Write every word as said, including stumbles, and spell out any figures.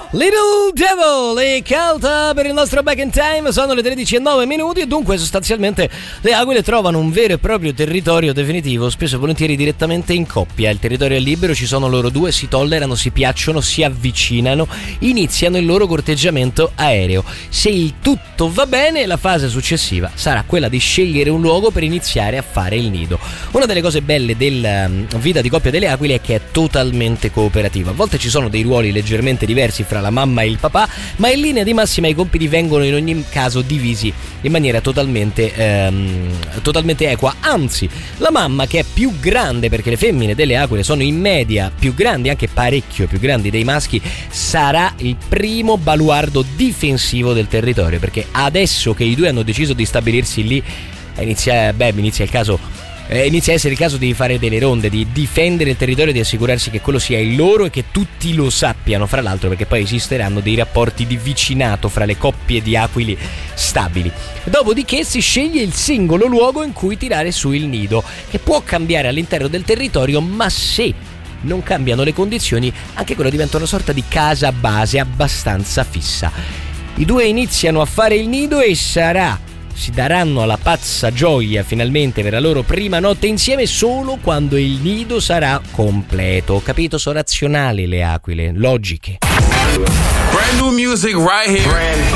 Little Devil e Calta per il nostro Back in Time. Sono le tredici e nove minuti e dunque sostanzialmente le aquile trovano un vero e proprio territorio definitivo, spesso e volentieri direttamente in coppia. Il territorio è libero, ci sono loro due, si tollerano, si piacciono, si avvicinano, iniziano il loro corteggiamento aereo. Se il tutto va bene, la fase successiva sarà quella di scegliere un luogo per iniziare a fare il nido. Una delle cose belle della vita di coppia delle aquile è che è totalmente cooperativa. A volte ci sono dei ruoli leggermente diversi fra la mamma e il papà, ma in linea di massima i compiti vengono in ogni caso divisi in maniera totalmente ehm, totalmente equa. Anzi, la mamma, che è più grande, perché le femmine delle aquile sono in media più grandi, anche parecchio più grandi dei maschi, sarà il primo baluardo difensivo del territorio, perché adesso che i due hanno deciso di stabilirsi lì inizia, beh, inizia il caso Eh, inizia a essere il caso di fare delle ronde, di difendere il territorio e di assicurarsi che quello sia il loro e che tutti lo sappiano, fra l'altro, perché poi esisteranno dei rapporti di vicinato fra le coppie di aquili stabili. Dopodiché si sceglie il singolo luogo in cui tirare su il nido, che può cambiare all'interno del territorio, ma se non cambiano le condizioni anche quello diventa una sorta di casa base abbastanza fissa. I due iniziano a fare il nido e sarà si daranno alla pazza gioia finalmente per la loro prima notte insieme solo quando il nido sarà completo. Capito? Sono razionali le aquile, logiche. Brand new music right here. Brand